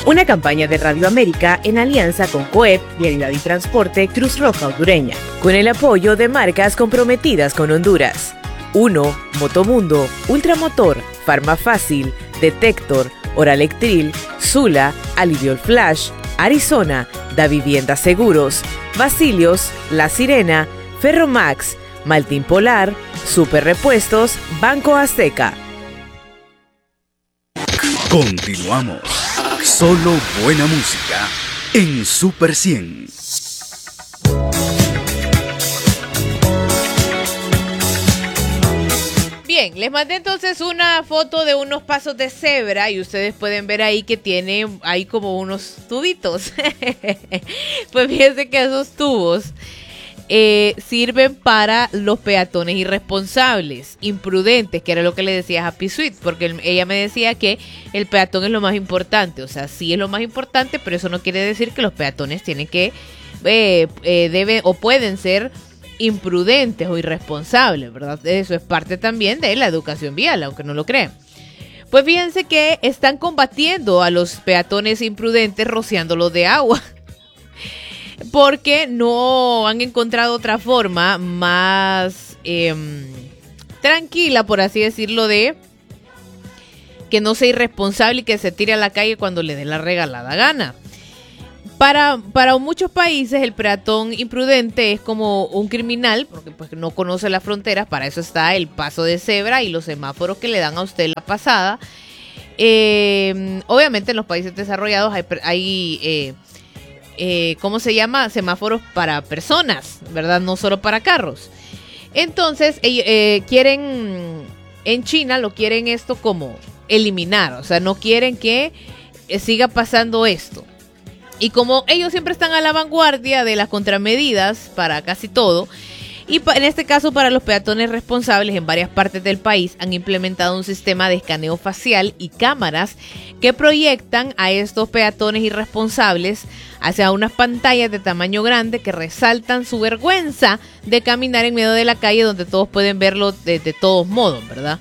Una campaña de Radio América en alianza con COEP, Vialidad y Transporte, Cruz Roja Hondureña, con el apoyo de marcas comprometidas con Honduras. 1. Motomundo, Ultramotor, Farmafácil, Detector, Oralectril, Sula, Aliviol Flash, Arizona, Da Vivienda Seguros, Basilios, La Sirena, Ferromax, Maltín Polar, Super Repuestos, Banco Azteca. Continuamos. Solo buena música en Super 100. Bien, les mandé entonces una foto de unos pasos de cebra y ustedes pueden ver ahí que tiene ahí como unos tubitos. Pues fíjense que esos tubos sirven para los peatones irresponsables, imprudentes, que era lo que le decía Happy Sweet, porque ella me decía que el peatón es lo más importante. O sea, sí es lo más importante, pero eso no quiere decir que los peatones tienen que, deben o pueden ser imprudentes o irresponsables, ¿verdad? Eso es parte también de la educación vial, aunque no lo crean. Pues fíjense que están combatiendo a los peatones imprudentes rociándolos de agua, porque no han encontrado otra forma más tranquila, por así decirlo, de que no sea irresponsable y que se tire a la calle cuando le dé la regalada gana. Para muchos países el peatón imprudente es como un criminal, porque pues no conoce las fronteras. Para eso está el paso de cebra y los semáforos que le dan a usted la pasada. Obviamente en los países desarrollados hay ¿cómo se llama? Semáforos para personas, ¿verdad? No solo para carros. Entonces quieren, en China lo quieren esto como eliminar, o sea, no quieren que siga pasando esto. Y como ellos siempre están a la vanguardia de las contramedidas para casi todo, y en este caso para los peatones responsables, en varias partes del país han implementado un sistema de escaneo facial y cámaras que proyectan a estos peatones irresponsables hacia unas pantallas de tamaño grande que resaltan su vergüenza de caminar en medio de la calle, donde todos pueden verlo de todos modos, ¿verdad?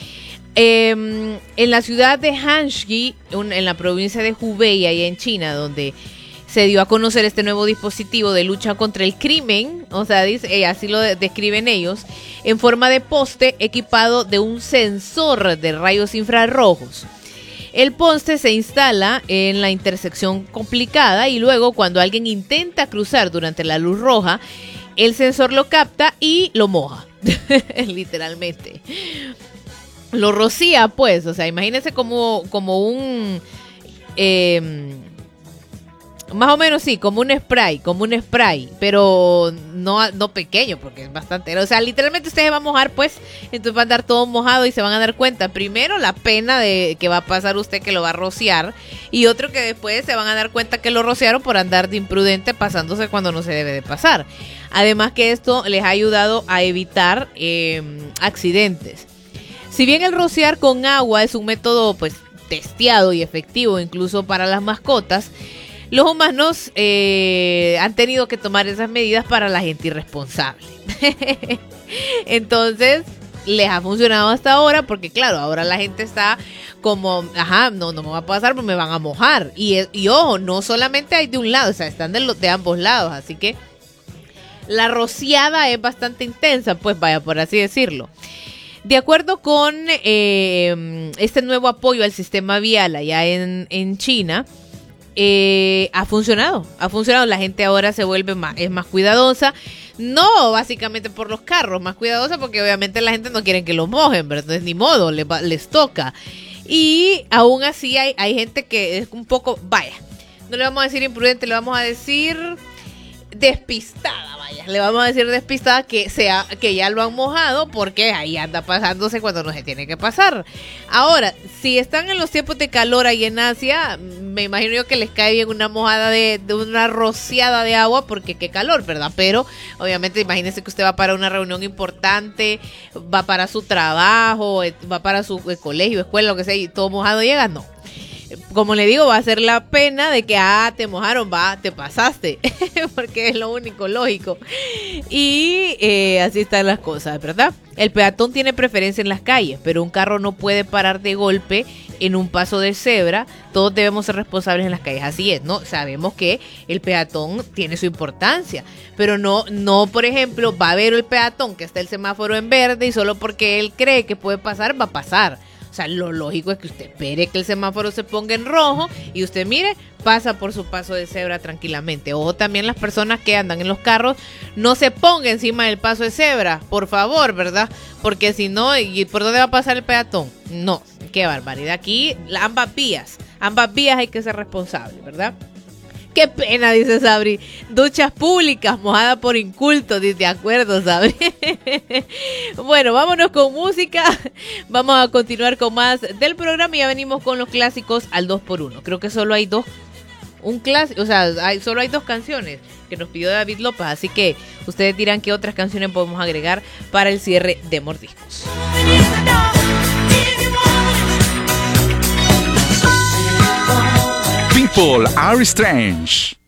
En la ciudad de Hanxi, en la provincia de Hubei, ahí en China, donde se dio a conocer este nuevo dispositivo de lucha contra el crimen, o sea, así lo describen ellos, en forma de poste equipado de un sensor de rayos infrarrojos. El poste se instala en la intersección complicada y luego cuando alguien intenta cruzar durante la luz roja, el sensor lo capta y lo moja, literalmente. Lo rocía, pues, o sea, imagínense como un, más o menos sí, como un spray, pero no pequeño, porque es bastante, o sea, literalmente usted se va a mojar, pues, entonces va a andar todo mojado y se van a dar cuenta, primero, la pena de que va a pasar usted que lo va a rociar, y otro que después se van a dar cuenta que lo rociaron por andar de imprudente pasándose cuando no se debe de pasar. Además que esto les ha ayudado a evitar accidentes. Si bien el rociar con agua es un método pues testeado y efectivo incluso para las mascotas, los humanos han tenido que tomar esas medidas para la gente irresponsable. Entonces, les ha funcionado hasta ahora porque claro, ahora la gente está como, no me va a pasar, pues me van a mojar. Y ojo, no solamente hay de un lado, o sea, están de ambos lados, así que la rociada es bastante intensa, pues vaya, por así decirlo. De acuerdo con este nuevo apoyo al sistema vial allá en China, ha funcionado, la gente ahora se vuelve es más cuidadosa, no básicamente por los carros, más cuidadosa porque obviamente la gente no quiere que los mojen, ¿verdad? Entonces ni modo, les toca. Y aún así hay gente que es un poco, vaya, no le vamos a decir imprudente, le vamos a decir despistada, le vamos a decir despistada, que ya lo han mojado porque ahí anda pasándose cuando no se tiene que pasar. Ahora, si están en los tiempos de calor ahí en Asia, me imagino yo que les cae bien una mojada de una rociada de agua porque qué calor, ¿verdad? Pero obviamente imagínense que usted va para una reunión importante, va para su trabajo, va para su colegio, escuela, lo que sea, y todo mojado llega, no. Como le digo, va a ser la pena de que, te mojaron, te pasaste, porque es lo único lógico. Y así están las cosas, ¿verdad? El peatón tiene preferencia en las calles, pero un carro no puede parar de golpe en un paso de cebra. Todos debemos ser responsables en las calles. Así es, ¿no? Sabemos que el peatón tiene su importancia, pero no, por ejemplo, va a ver el peatón que está el semáforo en verde y solo porque él cree que puede pasar, va a pasar. O sea, lo lógico es que usted espere que el semáforo se ponga en rojo y usted, mire, pasa por su paso de cebra tranquilamente. Ojo, también las personas que andan en los carros, no se pongan encima del paso de cebra, por favor, ¿verdad? Porque si no, ¿y por dónde va a pasar el peatón? No, qué barbaridad. Aquí, ambas vías hay que ser responsables, ¿verdad? Qué pena, dice Sabri. Duchas públicas, mojada por inculto, de acuerdo, Sabri. Bueno, vámonos con música. Vamos a continuar con más del programa y ya venimos con los clásicos al 2x1. Creo que solo hay dos. Solo hay dos canciones que nos pidió David López. Así que ustedes dirán qué otras canciones podemos agregar para el cierre de Mordiscos. People are strange.